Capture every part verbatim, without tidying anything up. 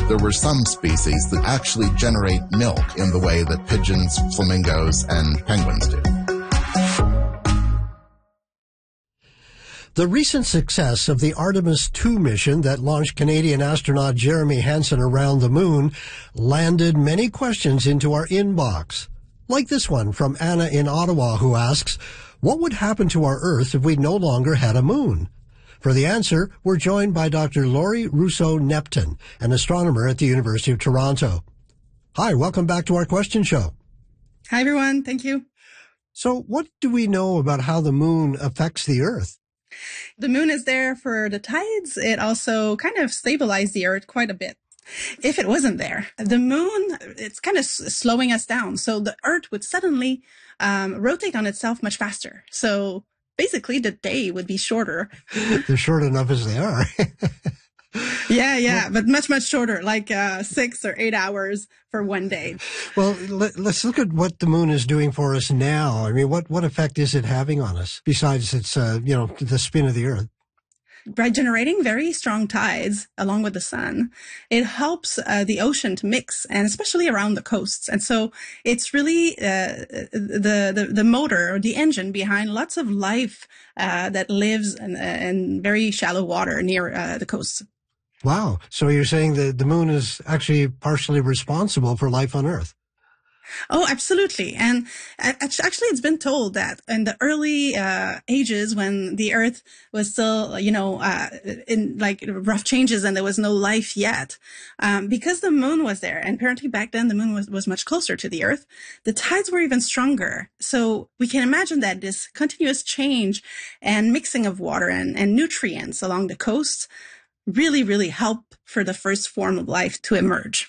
there were some species that actually generate milk in the way that pigeons, flamingos, and penguins do. The recent success of the Artemis two mission that launched Canadian astronaut Jeremy Hansen around the moon landed many questions into our inbox. Like this one from Anna in Ottawa, who asks, what would happen to our Earth if we no longer had a moon? For the answer, we're joined by Doctor Laurie Rousseau-Nepton, an astronomer at the University of Toronto. Hi, welcome back to our question show. Hi, everyone. Thank you. So what do we know about how the moon affects the Earth? The moon is there for the tides. It also kind of stabilized the Earth quite a bit. If it wasn't there, the moon, it's kind of s- slowing us down. So the Earth would suddenly um, rotate on itself much faster. So basically the day would be shorter. They're short enough as they are. yeah, yeah, but much, much shorter, like uh, six or eight hours for one day. Well, let, let's look at what the moon is doing for us now. I mean, what, what effect is it having on us besides its, uh, you know, the spin of the Earth? By generating very strong tides along with the sun, it helps uh, the ocean to mix, and especially around the coasts. And so it's really uh, the, the the motor or the engine behind lots of life uh, that lives in, in very shallow water near uh, the coasts. Wow. So you're saying that the moon is actually partially responsible for life on Earth? Oh, absolutely. And actually, it's been told that in the early uh, ages when the Earth was still, you know, uh, in like rough changes and there was no life yet, um, because the moon was there, and apparently back then the moon was, was much closer to the Earth, the tides were even stronger. So we can imagine that this continuous change and mixing of water and, and nutrients along the coast really, really help for the first form of life to emerge.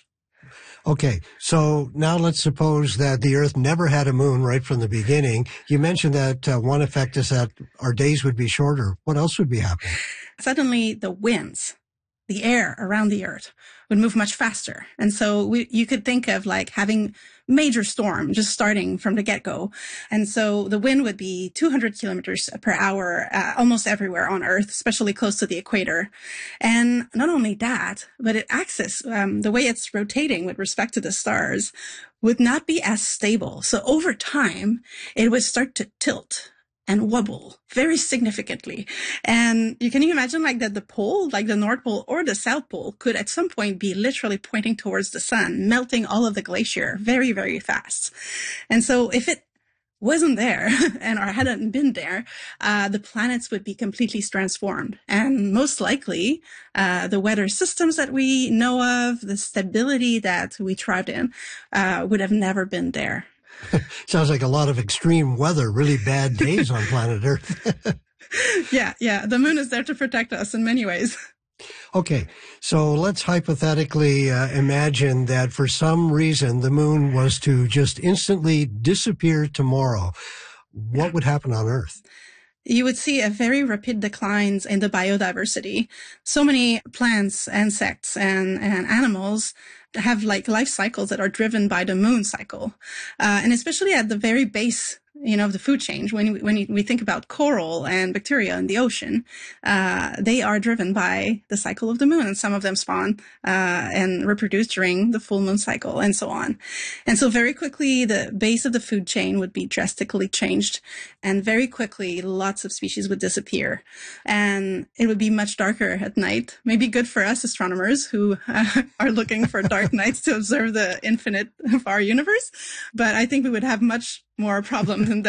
Okay, so now let's suppose that the Earth never had a moon right from the beginning. You mentioned that uh, one effect is that our days would be shorter. What else would be happening? Suddenly, the winds, the air around the Earth would move much faster. And so we, you could think of like having major storm just starting from the get-go. And so the wind would be two hundred kilometers per hour uh, almost everywhere on Earth, especially close to the equator. And not only that, but its axis, um, the way it's rotating with respect to the stars, would not be as stable. So over time, it would start to tilt and wobble very significantly. And you can you imagine like that the pole, like the North Pole or the South Pole, could at some point be literally pointing towards the sun, melting all of the glacier very, very fast. And so if it wasn't there and or hadn't been there, uh, the planets would be completely transformed. And most likely, uh, the weather systems that we know of, the stability that we thrived in, uh, would have never been there. Sounds like a lot of extreme weather, really bad days on planet Earth. yeah, yeah. The moon is there to protect us in many ways. Okay, so let's hypothetically uh, imagine that for some reason the moon was to just instantly disappear tomorrow. What would happen on Earth? You would see a very rapid declines in the biodiversity. So many plants, insects, and, and animals have like life cycles that are driven by the moon cycle. Uh, and especially at the very base, you know, of the food chain, when we, when we think about coral and bacteria in the ocean, uh, they are driven by the cycle of the moon, and some of them spawn, uh, and reproduce during the full moon cycle and so on. And so very quickly, the base of the food chain would be drastically changed, and very quickly, lots of species would disappear, and it would be much darker at night. Maybe good for us astronomers who uh, are looking for dark nights to observe the infinite of our universe. But I think we would have much more problem than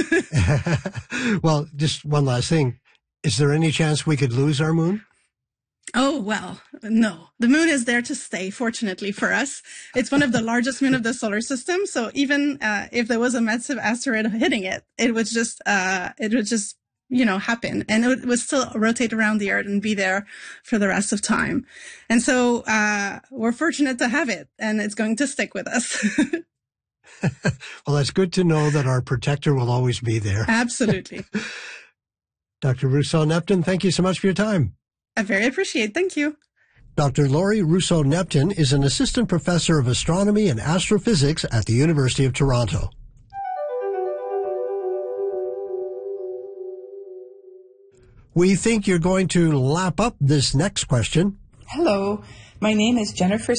that. Well, just one last thing. Is there any chance we could lose our moon? Oh, well, no. The moon is there to stay, fortunately for us. It's one of the largest moon of the solar system. So even uh, if there was a massive asteroid hitting it, it would just, uh, it would just, you know, happen. And it would, would still rotate around the Earth and be there for the rest of time. And so uh, we're fortunate to have it, and it's going to stick with us. Well, that's good to know that our protector will always be there. Absolutely. Doctor Rousseau-Nepton, thank you so much for your time. I very appreciate it. Thank you. Doctor Laurie Rousseau-Nepton is an assistant professor of astronomy and astrophysics at the University of Toronto. We think you're going to lap up this next question. Hello, my name is Jennifer